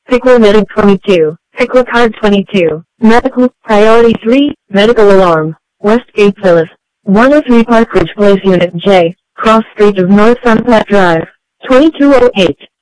Pickle Medic 22, Pickle Card 22, Medical, Priority 3, Medical Alarm, Westgate Phyllis, 103 Park Ridge Place Unit J, Cross Street of North Sunset Drive, 2208.